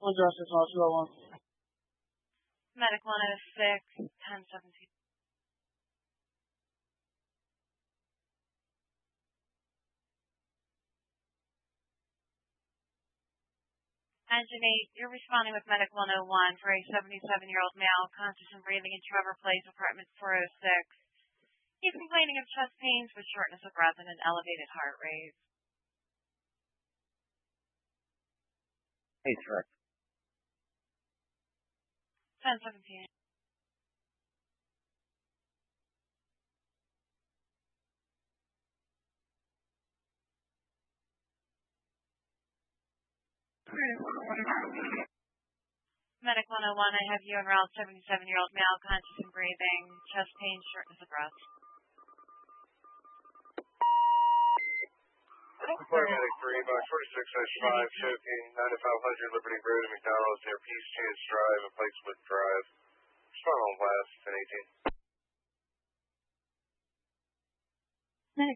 Full address is all 201. Medic 106, 1017. Engine 8, you're responding with Medic 101 for a 77-year-old male, conscious and breathing in Trevor Place, apartment 406. He's complaining of chest pains with shortness of breath and an elevated heart rate. Hey, Trevor. 1017. Medic 101, I have you en route, 77-year-old male, conscious and breathing, chest pain, shortness of breath. Medic 3, box 46-5, choking, 9500 Liberty Road, McDonald's, near Peace Chance Drive and Plateswood Drive. Respond on last, 1018. Medic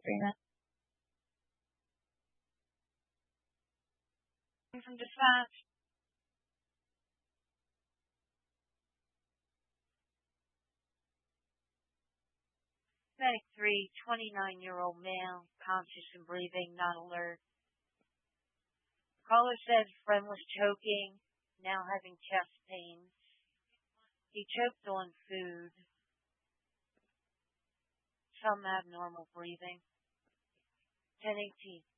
3, from dispatch. Medic 3, 29-year-old male, conscious and breathing, not alert. Caller said friend was choking, now having chest pains. He choked on food. Some abnormal breathing. 1018.